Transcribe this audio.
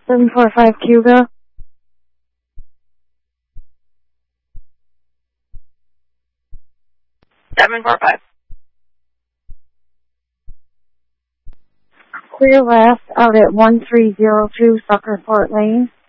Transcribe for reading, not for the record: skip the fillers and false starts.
745 Cuba. Clear last out at 1302 Sucker Fort Lane.